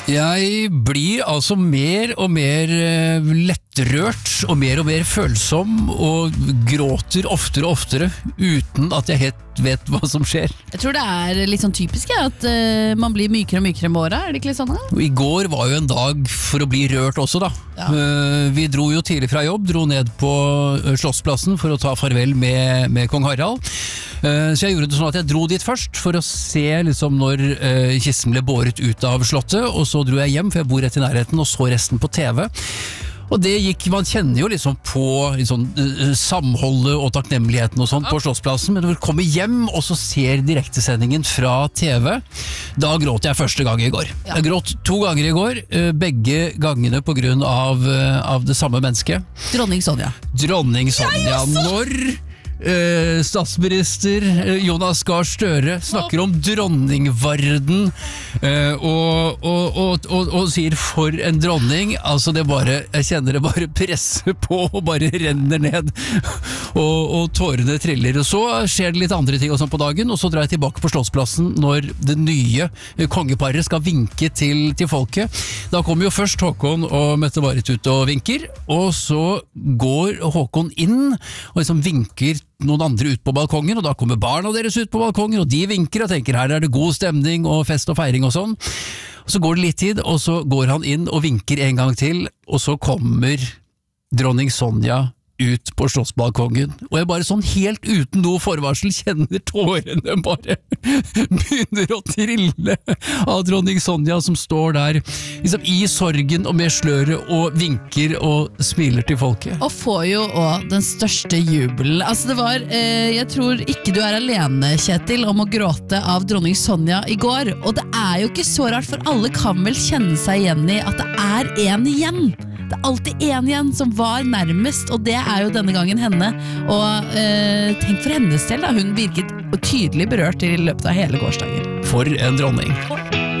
Jeg blir altså mer og mer lettrørt og mer følsom og gråter oftere og oftere uten at jeg helt vet hva som skjer. Jeg tror det litt sånn typisk at man blir mykere og mykere med året, det ikke litt sånn da? I går var jo en dag for å bli rørt også da. Ja. Vi dro jo tidlig fra jobb, dro ned på Slottsplassen for å ta farvel med kong Harald. Så jeg gjorde det sånn at jeg dro dit først for å se liksom når kisten ble båret ut av slottet, og så dro jeg hjem, for jeg bor rett i nærheten, og så resten på TV. Og det gikk, man kjenner jo liksom på liksom, samholdet og takknemligheten og sånt på Slottsplassen, men når du kommer hjem og så ser direktesendingen fra TV, da gråt jeg første gang i går. Ja. Jeg gråt 2 ganger i går, begge gangene på grunn av det samme mennesket. Dronning Sonja. Dronning Sonja, når statsminister Jonas Gahr Støre snakker om dronningvarden og sier for en dronning, altså jeg kjenner det bare presse på og bare renner ned og tårene triller, og så skjer det litt andre ting og sånn på dagen, og så drar jeg tilbake på Slottsplassen når det nye kongeparet skal vinke til folket. Da kommer jo først Håkon og Mette-Marit ut og vinker, og så går Håkon inn og liksom vinker noen andre ut på balkongen, og da kommer barna deres ut på balkongen, og de vinker og tenker her det god stemning og fest og feiring og sånn. Og så går det litt tid, og så går han inn og vinker en gang til, og så kommer dronning Sonja ut på slottsbalkongen, og jeg bare sånn helt uten noe forvarsel kjenner tårene bare begynner å trille av dronning Sonja som står der liksom i sorgen og med sløret og vinker og smiler til folket. Og får jo også den største jubelen. Altså det var, jeg tror ikke du alene, Kjetil, om å gråte av dronning Sonja i går, og det jo ikke så rart, for alle kan vel kjenne seg igjen i at det en igjen. Det alltid en igjen som var nærmest, og det jo denne gangen henne. Og tenk for hennes del da, hun virket tydelig berørt i løpet av hele gårsdagen. For en dronning.